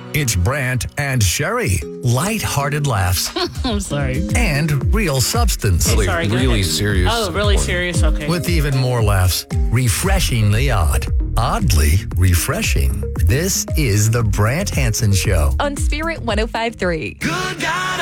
It's Brant and Sherry. Light-hearted laughs I'm sorry. and real substance. Hey, sorry, go really ahead. serious. Oh, really serious? Okay. With even more laughs. Refreshingly odd. Oddly refreshing. This is the Brant Hansen Show. On Spirit 105.3. Good God.